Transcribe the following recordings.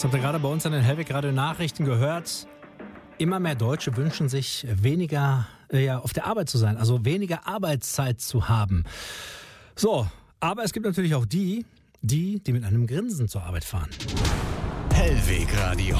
Das habt ihr gerade bei uns an den Hellweg Radio Nachrichten gehört. Immer mehr Deutsche wünschen sich weniger auf der Arbeit zu sein, also weniger Arbeitszeit zu haben. So, aber es gibt natürlich auch die mit einem Grinsen zur Arbeit fahren. Hellweg Radio.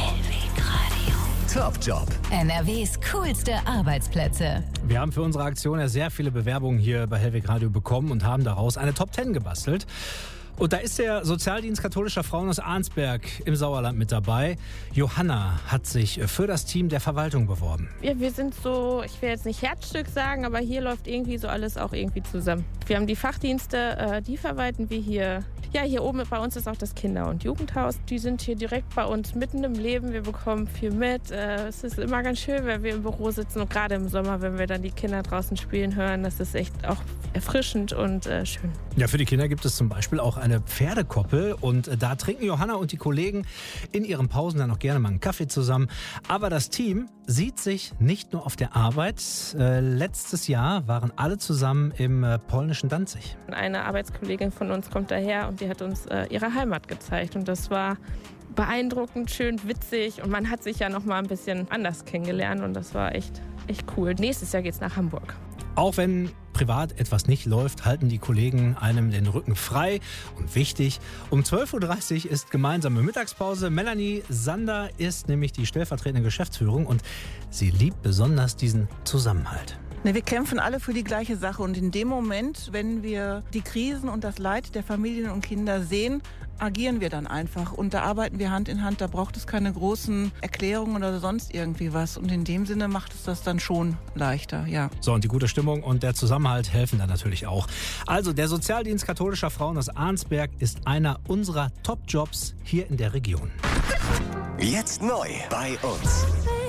Top Job. NRWs coolste Arbeitsplätze. Wir haben für unsere Aktion ja sehr viele Bewerbungen hier bei Hellweg Radio bekommen und haben daraus eine Top 10 gebastelt. Und da ist der Sozialdienst katholischer Frauen aus Arnsberg im Sauerland mit dabei. Johanna hat sich für das Team der Verwaltung beworben. Ja, wir sind so, ich will jetzt nicht Herzstück sagen, aber hier läuft irgendwie so alles auch irgendwie zusammen. Wir haben die Fachdienste, die verwalten wir hier. Ja, hier oben bei uns ist auch das Kinder- und Jugendhaus. Die sind hier direkt bei uns mitten im Leben. Wir bekommen viel mit. Es ist immer ganz schön, wenn wir im Büro sitzen. Und gerade im Sommer, wenn wir dann die Kinder draußen spielen hören, das ist echt auch erfrischend und schön. Ja, für die Kinder gibt es zum Beispiel auch eine Pferdekoppel. Und da trinken Johanna und die Kollegen in ihren Pausen dann auch gerne mal einen Kaffee zusammen. Aber das Team sieht sich nicht nur auf der Arbeit. Letztes Jahr waren alle zusammen im polnischen Danzig. Eine Arbeitskollegin von uns kommt daher und die hat uns ihre Heimat gezeigt. Und das war beeindruckend, schön, witzig. Und man hat sich ja noch mal ein bisschen anders kennengelernt. Und das war echt cool. Nächstes Jahr geht's nach Hamburg. Auch wenn privat etwas nicht läuft, halten die Kollegen einem den Rücken frei. Und wichtig, um 12.30 Uhr ist gemeinsame Mittagspause. Melanie Sander ist nämlich die stellvertretende Geschäftsführung und sie liebt besonders diesen Zusammenhalt. Wir kämpfen alle für die gleiche Sache und in dem Moment, wenn wir die Krisen und das Leid der Familien und Kinder sehen, agieren wir dann einfach und da arbeiten wir Hand in Hand. Da braucht es keine großen Erklärungen oder sonst irgendwie was und in dem Sinne macht es das dann schon leichter, ja. So, und die gute Stimmung und der Zusammenhalt helfen dann natürlich auch. Also, der Sozialdienst katholischer Frauen aus Arnsberg ist einer unserer Top-Jobs hier in der Region. Jetzt neu bei uns.